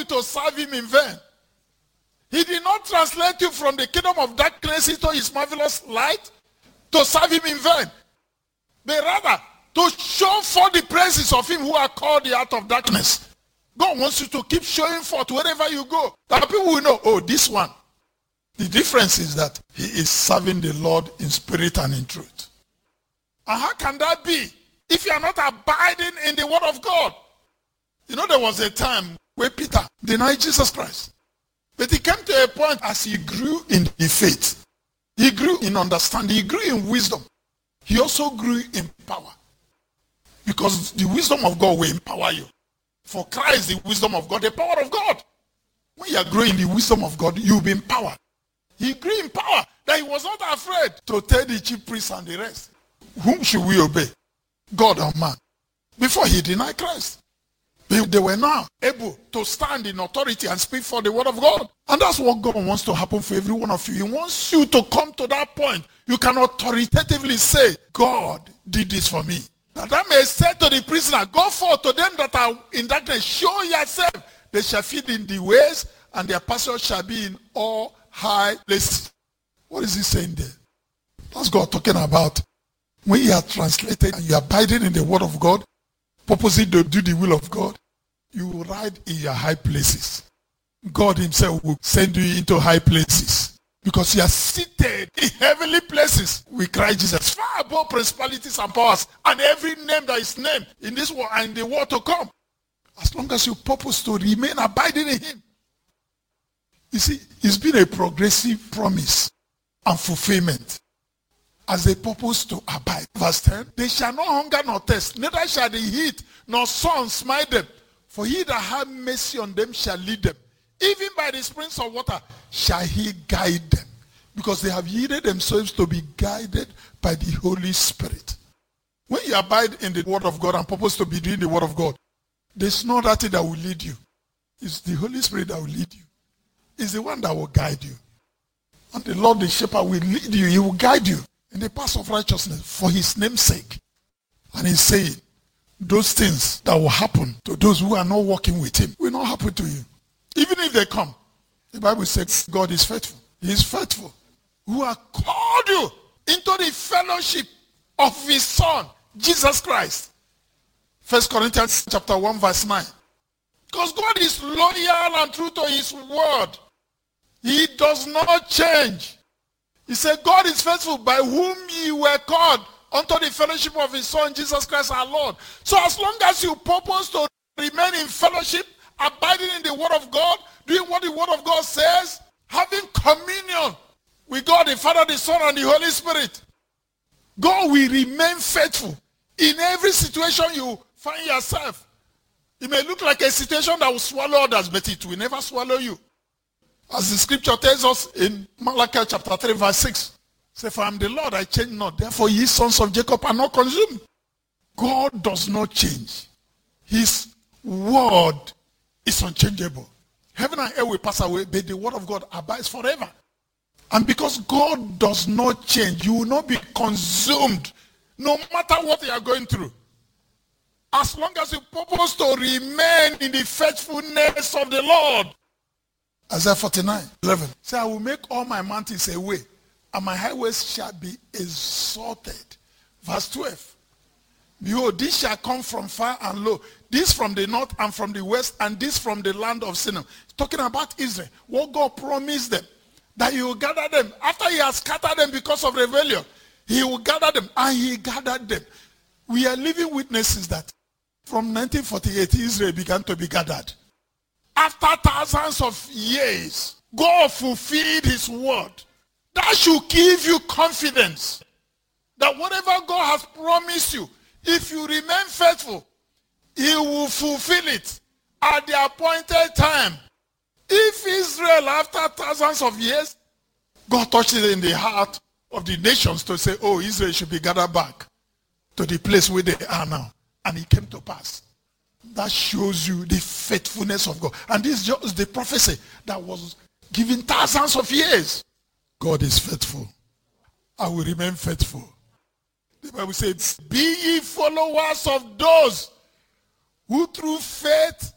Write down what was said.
to serve him in vain. He did not translate you from the kingdom of darkness into his marvelous light to serve him in vain, but rather to show forth the praises of him who are called you out of darkness. God wants you to keep showing forth wherever you go, that people will know, oh, this one. The difference is that he is serving the Lord in spirit and in truth. And how can that be if you are not abiding in the word of God? You know, there was a time where Peter denied Jesus Christ. But he came to a point as he grew in the faith. He grew in understanding. He grew in wisdom. He also grew in power. Because the wisdom of God will empower you. For Christ, the wisdom of God, the power of God. When you are growing in the wisdom of God, you will be empowered. He grew in power that he was not afraid to tell the chief priests and the rest, whom should we obey? God or man? Before he denied Christ. They were now able to stand in authority and speak for the word of God. And that's what God wants to happen for every one of you. He wants you to come to that point. You can authoritatively say, God did this for me. That I may say to the prisoner, go forth to them that are in darkness, show yourself. They shall feed in the ways, and their pasture shall be in all high places. What is he saying there? That's God talking about. When you are translated and you are abiding in the word of God, purposely to do the will of God, you will ride in your high places. God himself will send you into high places. Because you are seated in heavenly places with Christ Jesus, far above principalities and powers, and every name that is named in this world and in the world to come. As long as you purpose to remain abiding in him. You see, it's been a progressive promise and fulfillment. As they purpose to abide. Verse 10, they shall not hunger nor thirst, neither shall the heat nor sun smite them. For he that hath mercy on them shall lead them. Even by the springs of water shall he guide them. Because they have yielded themselves to be guided by the Holy Spirit. When you abide in the word of God and purpose to be doing the word of God, there's no other thing that will lead you. It's the Holy Spirit that will lead you. It's the one that will guide you. And the Lord the shepherd will lead you. He will guide you in the path of righteousness for his name's sake. And he's saying, those things that will happen to those who are not walking with him will not happen to you. Even if they come, the Bible says God is faithful. He is faithful. Who has called you into the fellowship of his Son, Jesus Christ. 1 Corinthians chapter 1 verse 9. Because God is loyal and true to his word. He does not change. He said, God is faithful, by whom ye were called unto the fellowship of his Son, Jesus Christ our Lord. So as long as you purpose to remain in fellowship, abiding in the word of God, doing what the word of God says, having communion with God the Father, the Son, and the Holy Spirit, God will remain faithful in every situation you find yourself. It may look like a situation that will swallow others, but it will never swallow you. As the scripture tells us in Malachi chapter 3 verse 6. Say, for I am the Lord, I change not. Therefore ye sons of Jacob are not consumed. God does not change. His word is unchangeable. Heaven and earth will pass away, but the word of God abides forever. And because God does not change, you will not be consumed no matter what you are going through. As long as you purpose to remain in the faithfulness of the Lord. Isaiah 49:11. Say, I will make all my mountains a way, and my highways shall be exalted. Verse 12. Behold, this shall come from far and low. This from the north and from the west, and this from the land of Sinim. Talking about Israel. What God promised them. That he will gather them. After he has scattered them because of rebellion, he will gather them. And he gathered them. We are living witnesses that from 1948, Israel began to be gathered. After thousands of years, God fulfilled his word. That should give you confidence that whatever God has promised you, if you remain faithful, he will fulfill it at the appointed time. If Israel, after thousands of years, God touched it in the heart of the nations to say, oh, Israel should be gathered back to the place where they are now. And it came to pass. That shows you the faithfulness of God. And this is just the prophecy that was given thousands of years. God is faithful. I will remain faithful. The Bible says, be ye followers of those who through faith